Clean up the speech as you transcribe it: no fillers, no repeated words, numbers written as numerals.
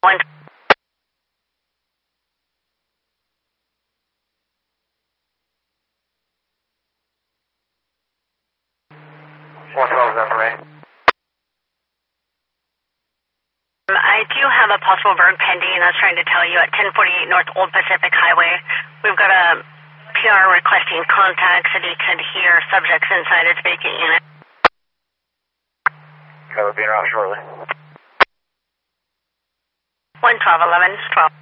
One. 112 is that for me? I do have a possible burn pending. I was trying to tell you at 1048 North Old Pacific Highway. We've got a PR requesting contact so you could hear subjects inside its vacant unit. Okay, we'll be in route shortly. 112, 11, 12.